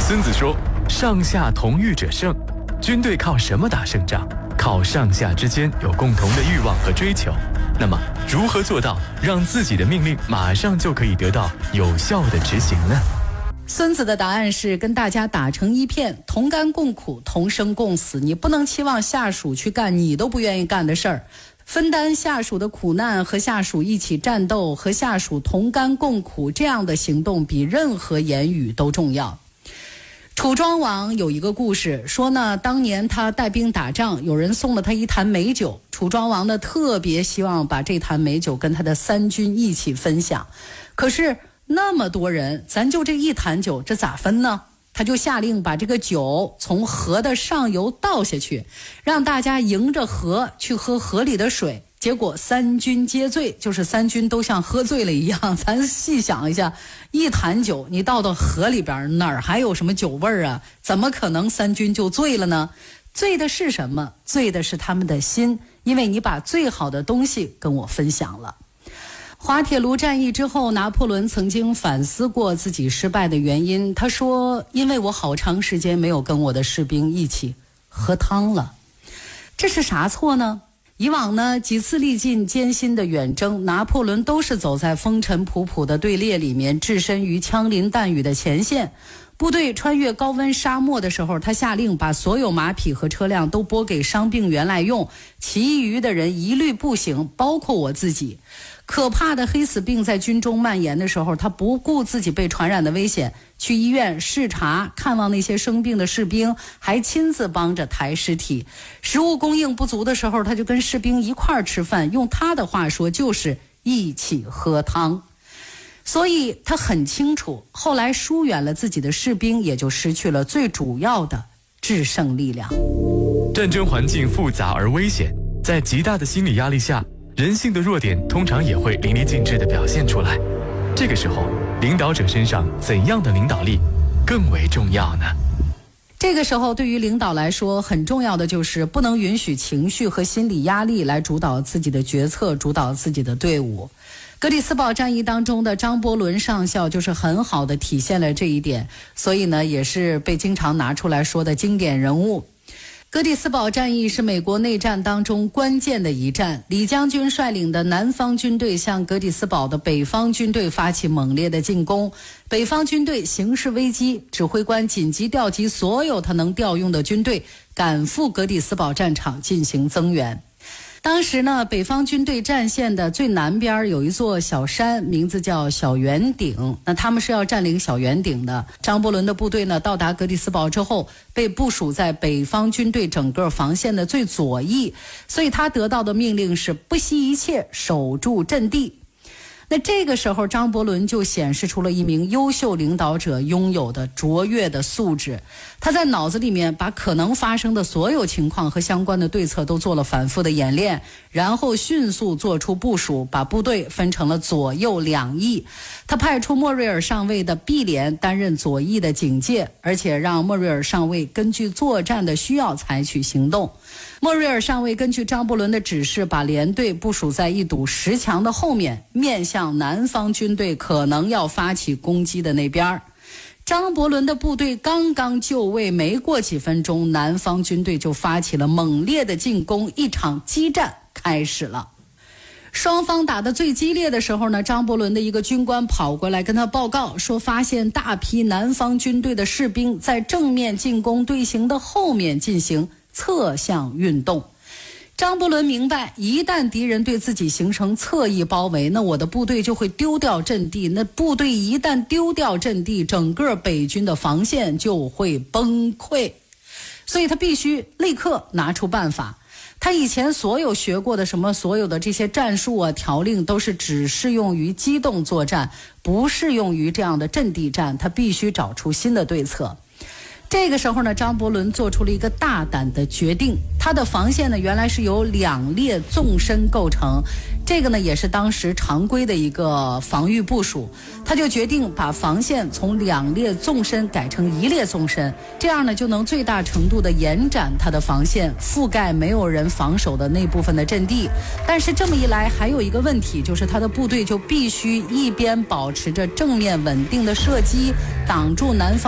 孙子说：“上下同欲者胜。”军队靠什么打胜仗？靠上下之间有共同的欲望和追求。那么，如何做到让自己的命令马上就可以得到有效的执行呢？ 孙子的答案是跟大家打成一片，同甘共苦，同生共死。你不能期望下属去干你都不愿意干的事儿，分担下属的苦难，和下属一起战斗，和下属同甘共苦，这样的行动比任何言语都重要。楚庄王有一个故事，说呢，当年他带兵打仗，有人送了他一坛美酒，楚庄王呢特别希望把这坛美酒跟他的三军一起分享，可是那么多人，咱就这一坛酒，这咋分呢？他就下令把这个酒从河的上游倒下去，让大家迎着河去喝河里的水。结果三军皆醉，就是三军都像喝醉了一样。咱细想一下，一坛酒你倒到河里边，哪儿还有什么酒味儿啊？怎么可能三军就醉了呢？醉的是什么？醉的是他们的心，因为你把最好的东西跟我分享了。滑铁卢战役之后，拿破仑曾经反思过自己失败的原因。他说：“因为我好长时间没有跟我的士兵一起喝汤了。”这是啥错呢？以往呢，几次历尽艰辛的远征，拿破仑都是走在风尘仆仆的队列里面，置身于枪林弹雨的前线。部队穿越高温沙漠的时候，他下令把所有马匹和车辆都拨给伤病员来用，其余的人一律步行，包括我自己。可怕的黑死病在军中蔓延的时候，他不顾自己被传染的危险，去医院视察看望那些生病的士兵，还亲自帮着抬尸体。食物供应不足的时候，他就跟士兵一块儿吃饭，用他的话说就是一起喝汤。所以他很清楚，后来疏远了自己的士兵，也就失去了最主要的制胜力量。 战争环境复杂而危险，在极大的心理压力下，人性的弱点通常也会淋漓尽致地表现出来。这个时候，领导者身上怎样的领导力更为重要呢？ 这个时候，对于领导来说，很重要的就是不能允许情绪和心理压力来主导自己的决策，主导自己的队伍。格里斯堡战役当中的张伯伦上校就是很好的体现了这一点，所以呢，也是被经常拿出来说的经典人物。格里斯堡战役是美国内战当中关键的一战，李将军率领的南方军队向格里斯堡的北方军队发起猛烈的进攻，北方军队形势危机，指挥官紧急调集所有他能调用的军队，赶赴格里斯堡战场进行增援。当时呢，北方军队战线的最南边有一座小山，名字叫小圆顶。那他们是要占领小圆顶的。张伯伦的部队呢，到达格里斯堡之后，被部署在北方军队整个防线的最左翼，所以他得到的命令是不惜一切守住阵地。那这个时候，张伯伦就显示出了一名优秀领导者拥有的卓越的素质。他在脑子里面把可能发生的所有情况和相关的对策都做了反复的演练，然后迅速做出部署，把部队分成了左右两翼。他派出莫瑞尔上尉的毕连担任左翼的警戒，而且让莫瑞尔上尉根据作战的需要采取行动。莫瑞尔上尉根据张伯伦的指示，把连队部署在一堵石墙的后面，面向南方军队可能要发起攻击的那边。张伯伦的部队刚刚就位，没过几分钟，南方军队就发起了猛烈的进攻，一场激战开始了。双方打得最激烈的时候呢，张伯伦的一个军官跑过来跟他报告说，发现大批南方军队的士兵在正面进攻队形的后面进行侧向运动。张伯伦明白，一旦敌人对自己形成侧翼包围，那我的部队就会丢掉阵地，那部队一旦丢掉阵地，整个北军的防线就会崩溃，所以他必须立刻拿出办法。他以前所有学过的所有的这些战术啊、条令都是只适用于机动作战，不适用于这样的阵地战，他必须找出新的对策。这个时候呢，张伯伦做出了一个大胆的决定，他的防线呢原来是由2列纵深构成，这个呢也是当时常规的一个防御部署，他就决定把防线从2列纵深改成1列纵深，这样呢就能最大程度的延展他的防线，覆盖没有人防守的那部分的阵地。但是这么一来还有一个问题，就是他的部队就必须一边保持着正面稳定的射击，挡住南方